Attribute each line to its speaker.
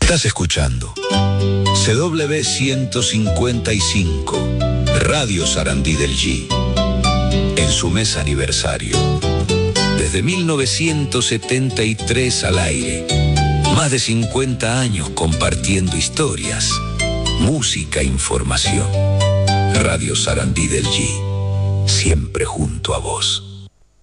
Speaker 1: Estás escuchando CW 155, Radio Sarandí del G, en su mes aniversario. Desde 1973 al aire, más de 50 años compartiendo historias, música e información. Radio Sarandí del G, siempre junto a vos.